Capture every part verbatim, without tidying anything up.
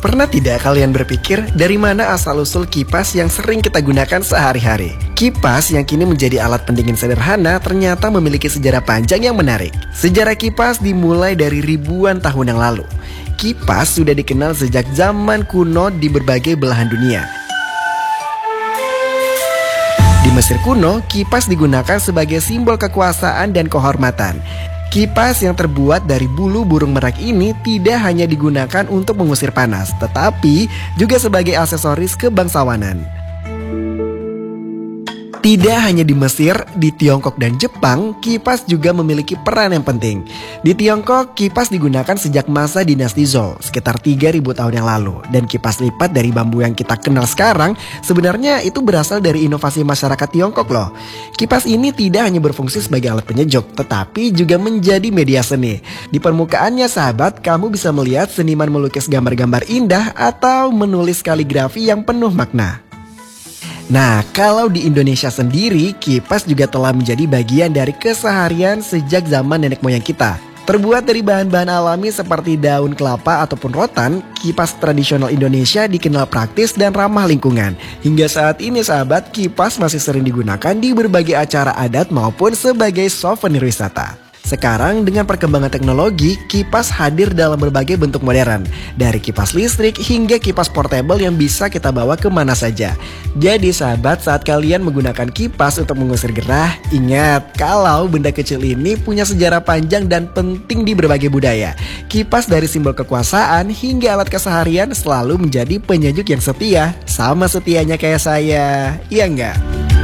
Pernah tidak kalian berpikir dari mana asal-usul kipas yang sering kita gunakan sehari-hari? Kipas yang kini menjadi alat pendingin sederhana ternyata memiliki sejarah panjang yang menarik. Sejarah kipas dimulai dari ribuan tahun yang lalu. Kipas sudah dikenal sejak zaman kuno di berbagai belahan dunia. Di Mesir kuno, kipas digunakan sebagai simbol kekuasaan dan kehormatan. Kipas yang terbuat dari bulu burung merak ini tidak hanya digunakan untuk mengusir panas, tetapi juga sebagai aksesoris kebangsawanan. Tidak hanya di Mesir, di Tiongkok dan Jepang, kipas juga memiliki peran yang penting. Di Tiongkok, kipas digunakan sejak masa dinasti Zhou, sekitar tiga ribu tahun yang lalu. Dan kipas lipat dari bambu yang kita kenal sekarang, sebenarnya itu berasal dari inovasi masyarakat Tiongkok loh. Kipas ini tidak hanya berfungsi sebagai alat penyejuk, tetapi juga menjadi media seni. Di permukaannya sahabat, kamu bisa melihat seniman melukis gambar-gambar indah atau menulis kaligrafi yang penuh makna. Nah, kalau di Indonesia sendiri, kipas juga telah menjadi bagian dari keseharian sejak zaman nenek moyang kita. Terbuat dari bahan-bahan alami seperti daun kelapa ataupun rotan, kipas tradisional Indonesia dikenal praktis dan ramah lingkungan. Hingga saat ini sahabat, kipas masih sering digunakan di berbagai acara adat maupun sebagai souvenir wisata. Sekarang dengan perkembangan teknologi, kipas hadir dalam berbagai bentuk modern. Dari kipas listrik hingga kipas portable yang bisa kita bawa kemana saja. Jadi sahabat, saat kalian menggunakan kipas untuk mengusir gerah, ingat kalau benda kecil ini punya sejarah panjang dan penting di berbagai budaya. Kipas dari simbol kekuasaan hingga alat keseharian selalu menjadi penyejuk yang setia. Sama setianya kayak saya, iya enggak?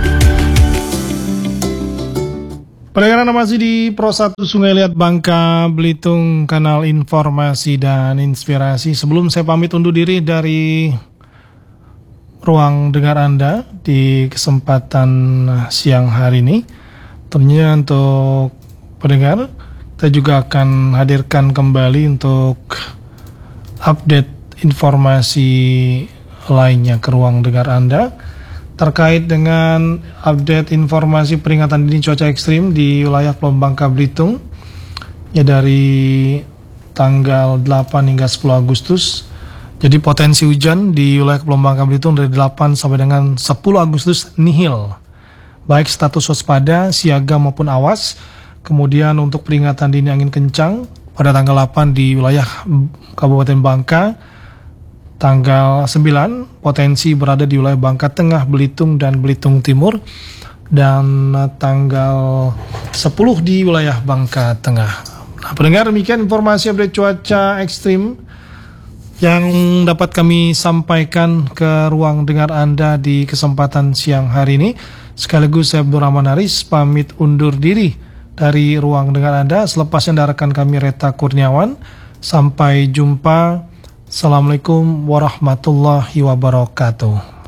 Pendengar Anda masih di Pro satu Sungai Liat Bangka Belitung, kanal informasi dan inspirasi. Sebelum saya pamit undur diri dari ruang dengar Anda di kesempatan siang hari ini, tentunya untuk pendengar, kita juga akan hadirkan kembali untuk update informasi lainnya ke ruang dengar Anda terkait dengan update informasi peringatan dini cuaca ekstrim di wilayah Pulau Bangka Belitung ya dari tanggal delapan hingga sepuluh Agustus. Jadi potensi hujan di wilayah Pulau Bangka Belitung dari delapan sampai dengan sepuluh Agustus nihil. Baik status waspada, siaga maupun awas. Kemudian untuk peringatan dini angin kencang pada tanggal delapan di wilayah Kabupaten Bangka. Tanggal sembilan potensi berada di wilayah Bangka Tengah, Belitung dan Belitung Timur. Dan tanggal sepuluh di wilayah Bangka Tengah. Nah, pendengar, demikian informasi update cuaca ekstrim yang dapat kami sampaikan ke ruang dengar Anda di kesempatan siang hari ini. Sekaligus saya Abdul Rahman Haris pamit undur diri dari ruang dengar Anda. Selepasnya rekan kami Reta Kurniawan. Sampai jumpa. Assalamualaikum warahmatullahi wabarakatuh.